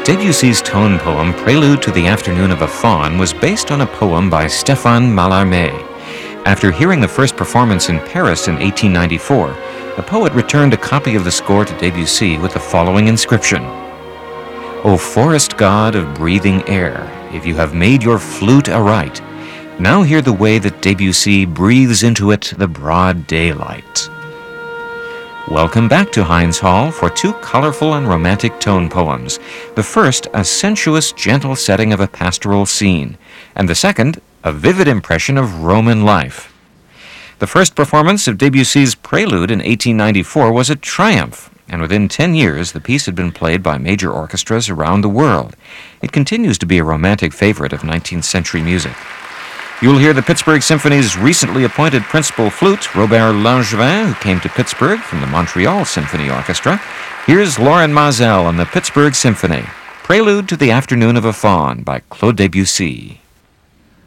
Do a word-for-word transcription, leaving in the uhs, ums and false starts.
Debussy's tone poem Prelude to the Afternoon of a Faun was based on a poem by Stéphane Mallarmé. After hearing the first performance in Paris in eighteen ninety-four, the poet returned a copy of the score to Debussy with the following inscription: O forest god of breathing air, if you have made your flute aright, now hear the way that Debussy breathes into it the broad daylight. Welcome back to Heinz Hall for two colorful and romantic tone poems. The first, a sensuous, gentle setting of a pastoral scene, and the second, a vivid impression of Roman life. The first performance of Debussy's Prelude in eighteen ninety-four was a triumph, and within ten years the piece had been played by major orchestras around the world. It continues to be a romantic favorite of nineteenth century music. You'll hear the Pittsburgh Symphony's recently appointed principal flute, Robert Langevin, who came to Pittsburgh from the Montreal Symphony Orchestra. Here's Lauren Mazel on the Pittsburgh Symphony, Prelude to the Afternoon of a Faun by Claude Debussy.